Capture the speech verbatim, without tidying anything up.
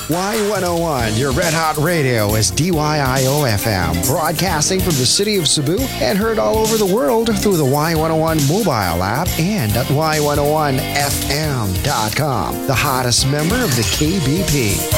Y one oh one, your red hot radio, is D Y I O F M, broadcasting from the city of Cebu and heard all over the world through the Y one oh one mobile app and at Y one oh one F M dot com, the hottest member of the K B P.